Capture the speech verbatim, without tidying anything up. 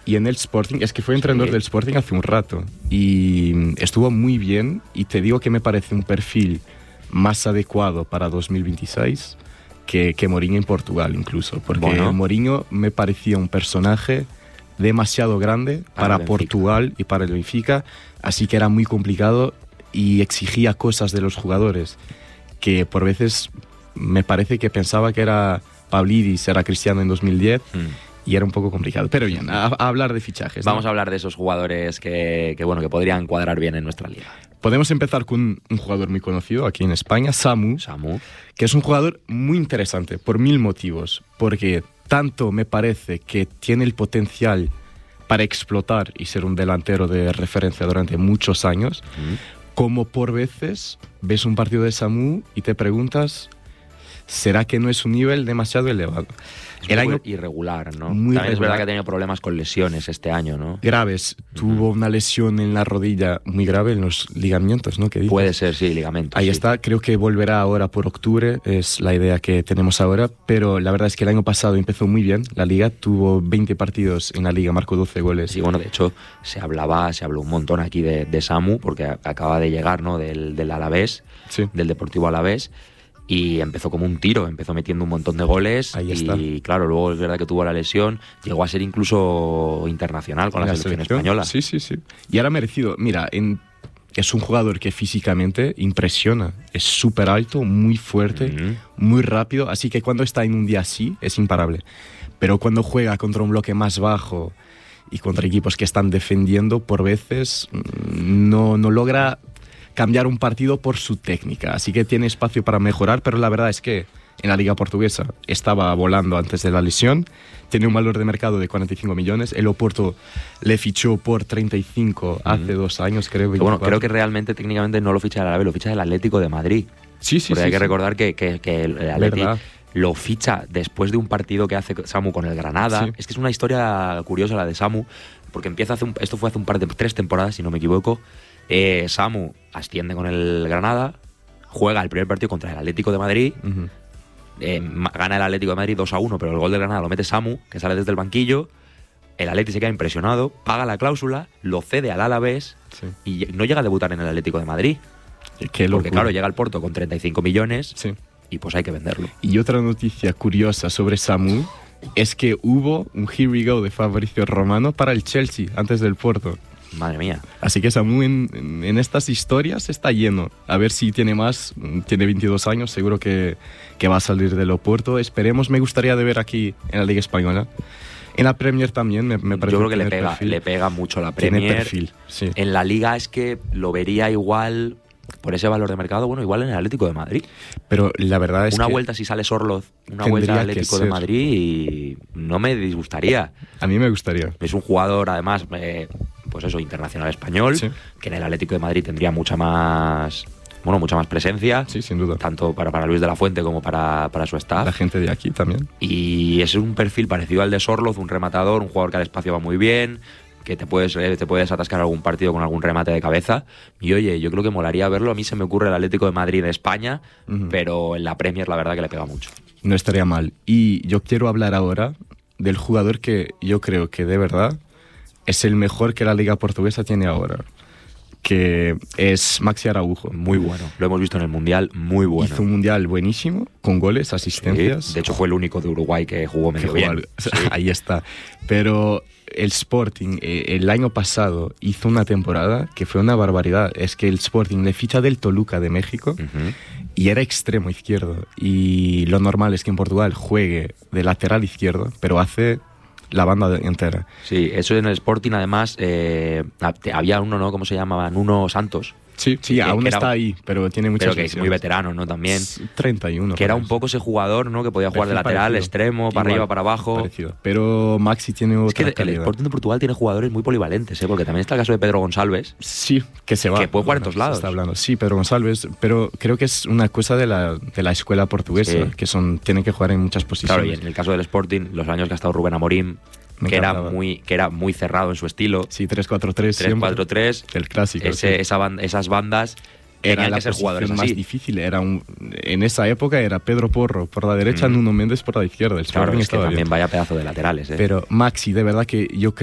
Y en el Sporting, es que fue entrenador sí. del Sporting hace un rato y estuvo muy bien, y te digo que me parece un perfil más adecuado para dos mil veintiséis que, que Mourinho en Portugal incluso, porque bueno. Mourinho me parecía un personaje demasiado grande para, para Portugal y para el Benfica, así que era muy complicado y exigía cosas de los jugadores que por veces me parece que pensaba que era Pavlidis, era Cristiano en dos mil diez mm. y era un poco complicado. Pero bien, a, a hablar de fichajes, ¿no? Vamos a hablar de esos jugadores que, que, bueno, que podrían cuadrar bien en nuestra liga. Podemos empezar con un jugador muy conocido aquí en España, Samu, Samu, que es un jugador muy interesante por mil motivos, porque tanto me parece que tiene el potencial para explotar y ser un delantero de referencia durante muchos años, mm. como por veces ves un partido de Samu y te preguntas, ¿será que no es un nivel demasiado elevado? Es el año irregular, ¿no? También regular. Es verdad que ha tenido problemas con lesiones este año, ¿no? Graves. Uh-huh. Tuvo una lesión en la rodilla muy grave, en los ligamentos, ¿no? ¿Qué dices? Puede ser, sí, ligamentos. Ahí sí. está. Creo que volverá ahora por octubre, es la idea que tenemos ahora. Pero la verdad es que el año pasado empezó muy bien la Liga. Tuvo veinte partidos en la Liga, marcó doce goles. Sí, bueno, de hecho, se hablaba, se habló un montón aquí de, de Samu, porque acaba de llegar, ¿no? Del, del Alavés, sí. del Deportivo Alavés. Y empezó como un tiro, empezó metiendo un montón de goles. Ahí y está. Claro, luego es verdad que tuvo la lesión, llegó a ser incluso internacional con la, la selección, selección española. Sí, sí, sí. Y ahora merecido. Mira, en, es un jugador que físicamente impresiona. Es súper alto, muy fuerte, uh-huh. muy rápido. Así que cuando está en un día así, es imparable. Pero cuando juega contra un bloque más bajo y contra equipos que están defendiendo, por veces no, no logra cambiar un partido por su técnica, así que tiene espacio para mejorar, pero la verdad es que en la Liga Portuguesa estaba volando antes de la lesión, tiene un valor de mercado de cuarenta y cinco millones, el Oporto le fichó por treinta y cinco mm. hace dos años, creo. Bueno, creo que realmente técnicamente no lo ficha el Alavés, lo ficha el Atlético de Madrid. Sí, sí, Porque sí. hay que sí. recordar que, que, que el Atlético lo ficha después de un partido que hace Samu con el Granada. Sí. Es que es una historia curiosa la de Samu, porque empieza hace un, esto fue hace un par de tres temporadas, si no me equivoco. Eh, Samu asciende con el Granada, juega el primer partido contra el Atlético de Madrid, uh-huh. eh, gana el Atlético de Madrid dos a uno, pero el gol del Granada lo mete Samu, que sale desde el banquillo. El Atlético se queda impresionado, paga la cláusula, lo cede al Alavés sí. y no llega a debutar en el Atlético de Madrid. Qué porque claro, llega al Porto con treinta y cinco millones sí. y pues hay que venderlo. Y otra noticia curiosa sobre Samu es que hubo un Here We Go de Fabrizio Romano para el Chelsea antes del Porto. Madre mía. Así que Samu en, en, en estas historias está lleno. A ver si tiene más. Tiene veintidós años, seguro que, que va a salir del Oporto. Esperemos, me gustaría de ver aquí en la Liga Española. En la Premier también me, me parece. Yo creo que le pega, le pega mucho la Premier. Tiene perfil, sí. En la Liga es que lo vería igual, por ese valor de mercado, bueno, igual en el Atlético de Madrid. Pero la verdad es una que... Una vuelta si sale Sorloz, una vuelta al Atlético de Madrid y no me disgustaría. A mí me gustaría. Es un jugador, además... Eh, pues eso, internacional español, sí. que en el Atlético de Madrid tendría mucha más, bueno, mucha más presencia, sí, sin duda, tanto para, para Luis de la Fuente como para, para su staff. La gente de aquí también. Y es un perfil parecido al de Sorloz, un rematador, un jugador que al espacio va muy bien, que te puedes, te puedes atascar algún partido con algún remate de cabeza. Y oye, yo creo que molaría verlo. A mí se me ocurre el Atlético de Madrid de España, uh-huh. pero en la Premier la verdad que le pega mucho. No estaría mal. Y yo quiero hablar ahora del jugador que yo creo que de verdad es el mejor que la Liga Portuguesa tiene ahora, que es Maxi Araujo. Muy bueno, lo hemos visto en el Mundial, muy bueno. Hizo un Mundial buenísimo, con goles, asistencias. Sí, de hecho fue el único de Uruguay que jugó medio que bien. Jugó, sí. Ahí está. Pero el Sporting, eh, el año pasado, hizo una temporada que fue una barbaridad. Es que el Sporting le ficha del Toluca de México uh-huh. y era extremo izquierdo. Y lo normal es que en Portugal juegue de lateral izquierdo, pero hace... la banda entera. Sí, eso en el Sporting además eh, había uno, ¿no? ¿Cómo se llamaba? Nuno Santos. Sí, sí, que, aún que está era, ahí, pero tiene muchas Pero que lesiones. Es muy veterano, ¿no? También. treinta y uno. Que era un poco ese jugador, ¿no? Que podía jugar de lateral, parecido. Extremo, para Igual, arriba, para abajo. Parecido. Pero Maxi tiene otra Es que calidad. El Sporting de Portugal tiene jugadores muy polivalentes, ¿eh? Porque también está el caso de Pedro Gonçalves. Sí, que se va. Que puede jugar en todos lados. Está hablando. Sí, Pedro Gonçalves, pero creo que es una cosa de la, de la escuela portuguesa, sí. que son tienen que jugar en muchas posiciones. Claro, y en el caso del Sporting, los años que ha estado Rubén Amorim, que era, muy, que era muy cerrado en su estilo. Sí, tres cuatro tres. tres cuatro tres. El clásico. Ese, sí. esa band, esas bandas era la que ser jugadores más así. difícil. Era un, en esa época era Pedro Porro por la derecha, mm. Nuno Méndez por la izquierda. El claro, es que estaba también bien. Vaya pedazo de laterales. ¿eh? Pero Maxi, de verdad que yo creo